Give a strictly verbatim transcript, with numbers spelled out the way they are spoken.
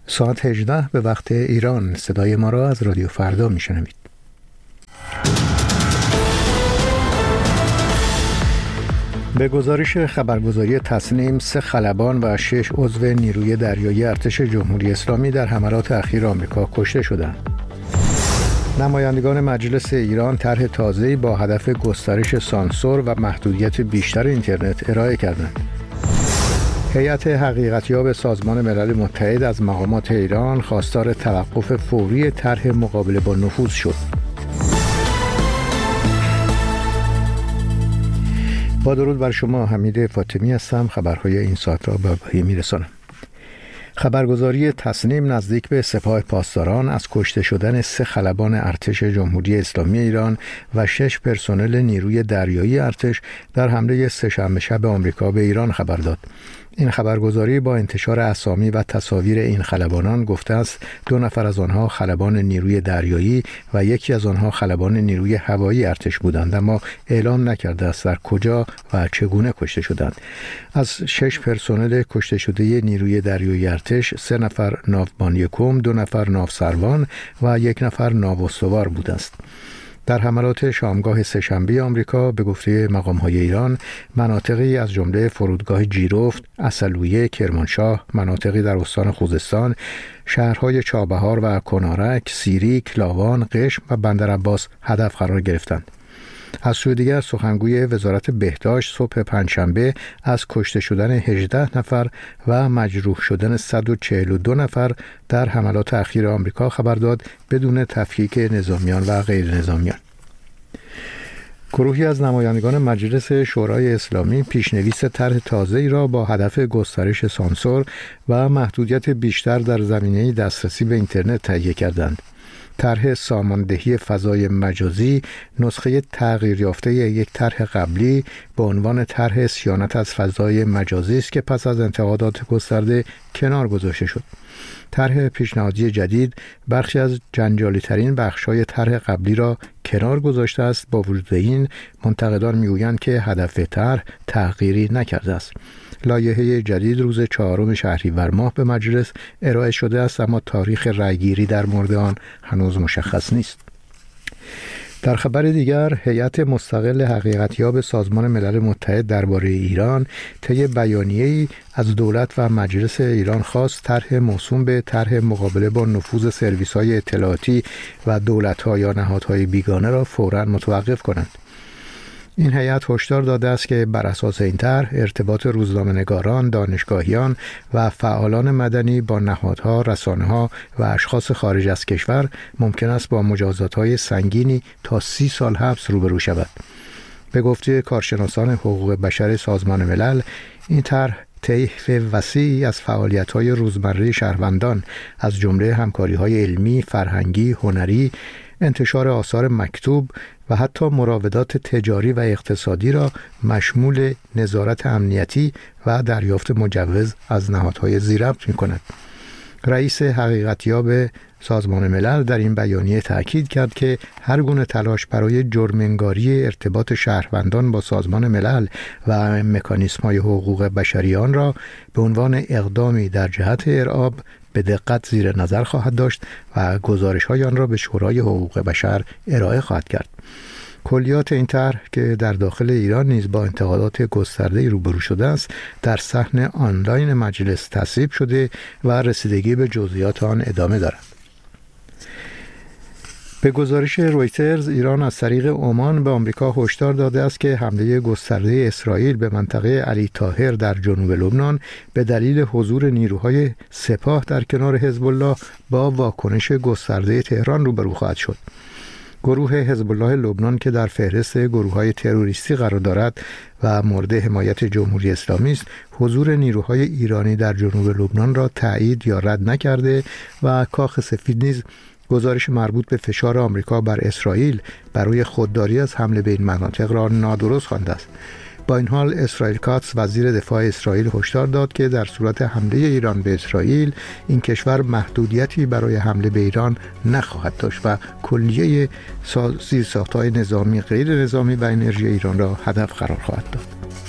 ساعت هجده به وقت ایران. صدای ما را از رادیو فردا میشنوید. به گزارش خبرگزاری تصنیم، سه خلبان و شش عضو نیروی دریایی ارتش جمهوری اسلامی در حملات اخیر آمریکا کشته شدند. نمایندگان مجلس ایران طرح تازه‌ای با هدف گسترش سانسور و محدودیت بیشتر اینترنت ارائه کردند. هیئت حقیقتیاب سازمان ملل متحد از مقامات ایران خواستار توقف فوری طرح مقابله با نفوذ شد. با درود بر شما، حمید فاطمی هستم. خبرهای این ساعت را به پایان می‌رسانم. خبرگزاری تصنیم نزدیک به سپاه پاسداران از کشته شدن سه خلبان ارتش جمهوری اسلامی ایران و شش پرسنل نیروی دریایی ارتش در حمله سه‌شنبه شب آمریکا به ایران خبر داد. این خبرگزاری با انتشار اسامی و تصاویر این خلبانان گفته است دو نفر از آنها خلبان نیروی دریایی و یکی از آنها خلبان نیروی هوایی ارتش بودند، اما اعلام نکرده است در کجا و چگونه کشته شدند. از شش پرسنل کشته شده نیروی دریایی ارتش، سه نفر ناوبان یکم، دو نفر ناوسروان و یک نفر ناواستوار بوده است. در حملات شامگاه سه‌شنبه آمریکا به گفته مقام‌های ایران، مناطقی از جمله فرودگاه جیرفت، اصلویه، کرمانشاه، مناطقی در استان خوزستان، شهرهای چابهار و کنارک، سیریک، لاوان، قشم و بندرعباس هدف قرار گرفتند. از سوی دیگر سخنگوی وزارت بهداشت صبح پنجشنبه از کشته شدن هجده نفر و مجروح شدن صد و چهل و دو نفر در حملات اخیر آمریکا خبر داد، بدون تفکیک نظامیان و غیر نظامیان. گروهی از نمایندگان مجلس شورای اسلامی پیشنویس طرح تازه‌ای را با هدف گسترش سانسور و محدودیت بیشتر در زمینه دسترسی به اینترنت تهیه کردند. طرح ساماندهی فضای مجازی نسخه تغییر یافته یک طرح قبلی با عنوان طرح صیانت از فضای مجازی است که پس از انتقادات گسترده کنار گذاشته شد. طرح پیشنهادی جدید بخشی از جنجالی ترین بخش‌های طرح قبلی را کنار گذاشته است. با وجود این، منتقدان می‌گویند که هدف طرح تغییری نکرده است. لایحه جدید روز چهارم شهریور ماه به مجلس ارائه شده است، اما تاریخ رأیگیری در مورد آن هنوز مشخص نیست. در خبر دیگر، هیئت مستقل حقیقتیاب سازمان ملل متحد درباره ایران طی بیانیه‌ای از دولت و مجلس ایران خواست طرح موسوم به طرح مقابله با نفوذ سرویس‌های اطلاعاتی و دولت‌ها یا نهادهای بیگانه را فوراً متوقف کنند. این هیئت هشدار داده است که بر اساس این طرح ارتباط روزنامه‌نگاران، دانشگاهیان و فعالان مدنی با نهادها، رسانه‌ها و اشخاص خارج از کشور ممکن است با مجازات‌های سنگینی تا سی سال حبس روبرو شود. به گفته کارشناسان حقوق بشر سازمان ملل، این طرح طیف وسیعی از فعالیت‌های روزمره شهروندان از جمله همکاری‌های علمی، فرهنگی، هنری، انتشار آثار مکتوب و حتی مراودات تجاری و اقتصادی را مشمول نظارت امنیتی و دریافت مجوز از نهادهای زیربط می‌کند. رئیس حقیقتیاب سازمان ملل در این بیانیه تأکید کرد که هر گونه تلاش برای جرم‌انگاری ارتباط شهروندان با سازمان ملل و مکانیزم‌های حقوق بشری آن را به عنوان اقدامی در جهت ارعاب به دقت زیر نظر خواهد داشت و گزارش‌های آن را به شورای حقوق بشر ارائه خواهد کرد. کلیات این طرح که در داخل ایران نیز با انتقادات گسترده‌ای روبرو شده است، در صحن آنلاین مجلس تصویب شده و رسیدگی به جزئیات آن ادامه دارد. به گزارش رویترز، ایران از طریق عمان به آمریکا هشدار داده است که حمله گسترده اسرائیل به منطقه علی طاهر در جنوب لبنان به دلیل حضور نیروهای سپاه در کنار حزب الله با واکنش گسترده تهران روبرو خواهد شد. گروه حزب الله لبنان که در فهرست گروه‌های تروریستی قرار دارد و مورد حمایت جمهوری اسلامی است، حضور نیروهای ایرانی در جنوب لبنان را تایید یا رد نکرده و کاخ سفید نیز گزارش مربوط به فشار آمریکا بر اسرائیل برای خودداری از حمله به این مناطق را نادرست خوانده است. با این حال اسرائیل کاتس وزیر دفاع اسرائیل هشدار داد که در صورت حمله ایران به اسرائیل، این کشور محدودیتی برای حمله به ایران نخواهد داشت و کلیه زیرساخت‌های نظامی، غیر نظامی و انرژی ایران را هدف قرار خواهد داد.